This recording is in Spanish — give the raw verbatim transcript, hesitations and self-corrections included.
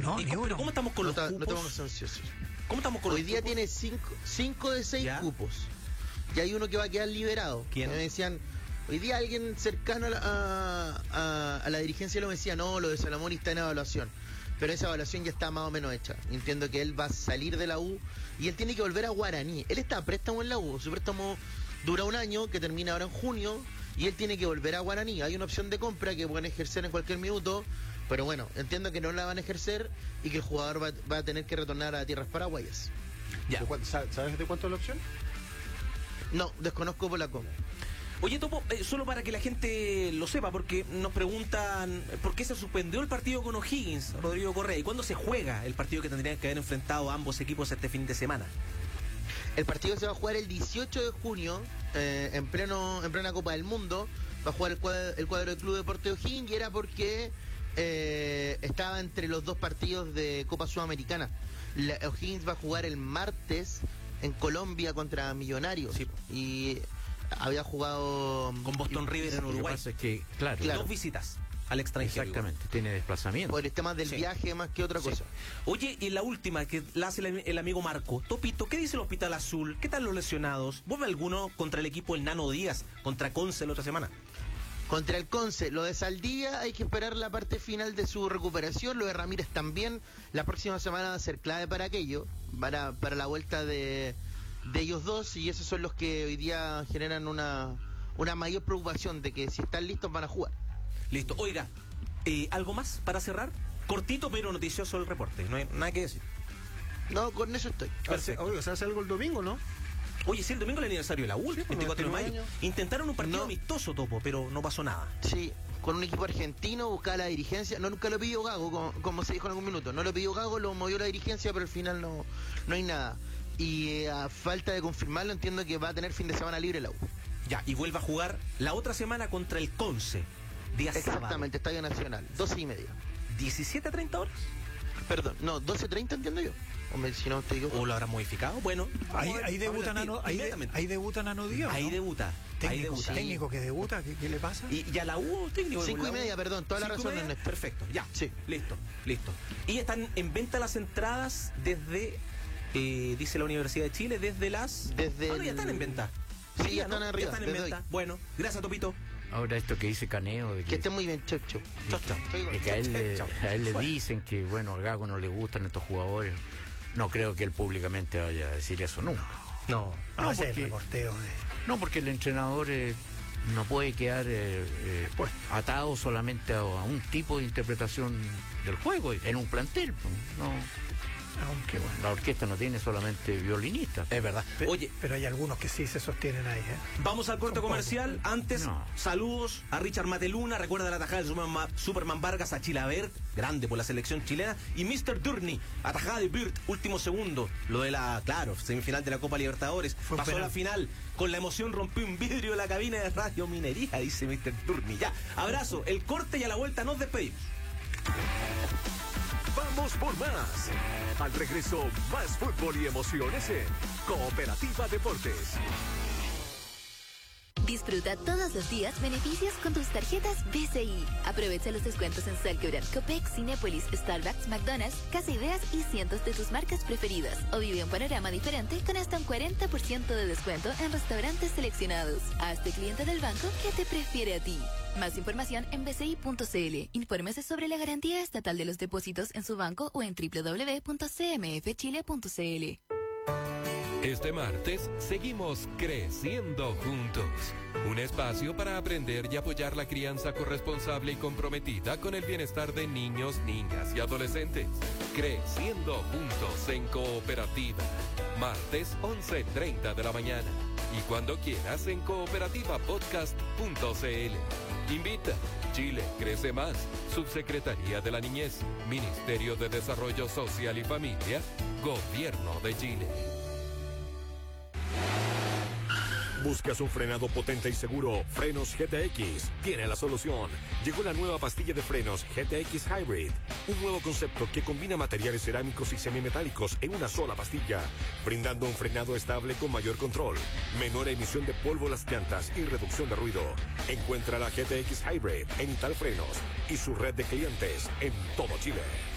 No, ¿Y ni cómo, uno. ¿Cómo estamos con No, los ta- cupos? no estamos ansiosos. ¿Cómo estamos con Hoy los día cupos? tiene cinco, cinco de seis ¿Ya? cupos. Y hay uno que va a quedar liberado. ¿Quién? Me decían, hoy día alguien cercano a la, a, a- a la dirigencia lo decía, no, lo de Salamoni está en evaluación. Pero esa evaluación ya está más o menos hecha. Entiendo que él va a salir de la U y él tiene que volver a Guaraní. Él está a préstamo en la U. Su préstamo dura un año, que termina ahora en junio, y él tiene que volver a Guaraní. Hay una opción de compra que pueden ejercer en cualquier minuto, pero bueno, entiendo que no la van a ejercer y que el jugador va, va a tener que retornar a tierras paraguayas. Ya. ¿De cuánto- sa- ¿Sabes de cuánto es la opción? No, desconozco por la cómo. Oye, Topo, eh, solo para que la gente lo sepa, porque nos preguntan por qué se suspendió el partido con O'Higgins, Rodrigo Correa, y cuándo se juega el partido que tendrían que haber enfrentado ambos equipos este fin de semana. El partido se va a jugar el dieciocho de junio, eh, en pleno en plena Copa del Mundo. Va a jugar el cuadro, el cuadro del Club Deporte O'Higgins, y era porque eh, estaba entre los dos partidos de Copa Sudamericana. La, O'Higgins va a jugar el martes en Colombia contra Millonarios. Sí. Y había jugado Con Boston River en Lo que Uruguay. pasa es que, claro, Claro. Dos visitas al extranjero. exactamente, tiene desplazamiento. por el tema del Sí. viaje más que otra Sí. cosa. Oye, y la última que la hace el, el amigo Marco. Topito, ¿qué dice el Hospital Azul? ¿Qué tal los lesionados? ¿Vuelve alguno contra el equipo el Nano Díaz, contra Conce la otra semana? Contra el Conce, lo de Saldía hay que esperar la parte final de su recuperación. Lo de Ramírez también. La próxima semana va a ser clave para aquello, para, para la vuelta de, de ellos dos, y esos son los que hoy día generan una, una mayor preocupación de que si están listos van a jugar. Listo. Oiga, eh, ¿algo más para cerrar? Cortito pero noticioso el reporte, no hay nada que decir. No, con eso estoy. Perfecto. Oye, se hace algo el domingo, ¿no? Oye, sí, el domingo el aniversario de la U, Sí, pues, veinticuatro de noventa y mayo. nueve años. Intentaron un partido No. amistoso, Topo, pero no pasó nada. Sí, con un equipo argentino, buscaba la dirigencia. No, nunca lo pidió Gago, como, como se dijo en algún minuto. No lo pidió Gago, lo movió la dirigencia, pero al final no, no hay nada. Y eh, a falta de confirmarlo, entiendo que va a tener fin de semana libre la U. Ya, y vuelve a jugar la otra semana contra el Conce. Día sábado. Exactamente, Estadio Nacional, doce y media. diecisiete a treinta horas. Perdón, no, doce treinta entiendo yo. O me, si no estoy yo. ¿O lo habrán modificado? Bueno. Ahí, vamos a- ahí vamos a debutan a ver, no, ahí, de- inmediatamente. ahí debutan a no Díaz, Ahí ¿no? debuta. Ahí Técnico, debuta. técnico que debuta, ¿qué, qué le pasa? Y ya la U técnico. Cinco y la U. media, perdón, toda la Cinco y razón, media, Ernesto. Perfecto, ya. Sí. Listo, listo. Y están en venta las entradas desde, eh, dice la Universidad de Chile, desde las... Desde Ah, no, ya el- están en venta. Sí, ya están ¿no? arriba, Ya están en desde venta. hoy. Bueno, gracias, Topito. Ahora esto que dice Caneo, de Que que, esté muy bien, chau, chau. Chau, chau. de que a él, le, Chao. a él le Bueno. dicen que, bueno, al Gago no le gustan estos jugadores. No creo que él públicamente vaya a decir eso nunca. No. No, no, ese es el porque- reporteo de... No, porque el entrenador eh, no puede quedar eh, eh, Pues. atado solamente a, a un tipo de interpretación del juego en un plantel. pues, No, Aunque bueno. la orquesta no tiene solamente violinistas. Es verdad. Pe- Oye, pero hay algunos que sí se sostienen ahí, ¿eh? vamos al corte Son comercial. Antes, No. saludos a Richard Mateluna. Recuerda la atajada de Superman, Superman Vargas a Chilavert, grande por la selección chilena. Y mister Durney, atajada de Birt, último segundo. Lo de la, claro, semifinal de la Copa Libertadores. Fue Pasó a penal. la final. Con la emoción rompió un vidrio de la cabina de Radio Minería, dice mister Durney. Ya, abrazo, el corte y a la vuelta nos despedimos. Vamos por más. Al regreso, más fútbol y emociones en Cooperativa Deportes. Disfruta todos los días beneficios con tus tarjetas B C I. Aprovecha los descuentos en Salquebran, Copex, Cinépolis, Starbucks, McDonald's, Casa Ideas y cientos de tus marcas preferidas. O vive un panorama diferente con hasta un cuarenta por ciento de descuento en restaurantes seleccionados. Hazte cliente del banco que te prefiere a ti. Más información en b c i punto c l. Infórmese sobre la garantía estatal de los depósitos en su banco o en w w w punto c m f chile punto c l. Este martes seguimos creciendo juntos. Un espacio para aprender y apoyar la crianza corresponsable y comprometida con el bienestar de niños, niñas y adolescentes. Creciendo juntos en Cooperativa. Martes once treinta de la mañana. Y cuando quieras en cooperativa podcast punto c l. Invita. Chile crece más. Subsecretaría de la Niñez. Ministerio de Desarrollo Social y Familia. Gobierno de Chile. ¿Buscas un frenado potente y seguro? Frenos G T X tiene la solución. Llegó la nueva pastilla de frenos G T X Hybrid. Un nuevo concepto que combina materiales cerámicos y semimetálicos en una sola pastilla, brindando un frenado estable con mayor control, menor emisión de polvo a las llantas y reducción de ruido. Encuentra la G T X Hybrid en Ital Frenos y su red de clientes en todo Chile.